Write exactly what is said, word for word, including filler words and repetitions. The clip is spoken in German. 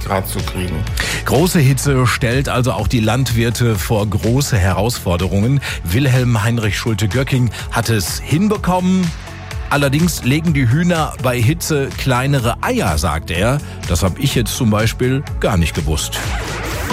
Grad zu kriegen. Große Hitze stellt also auch die Landwirte vor große Herausforderungen. Wilhelm Heinrich Schulte-Göcking hat es hinbekommen. Allerdings legen die Hühner bei Hitze kleinere Eier, sagt er. Das habe ich jetzt zum Beispiel gar nicht gewusst.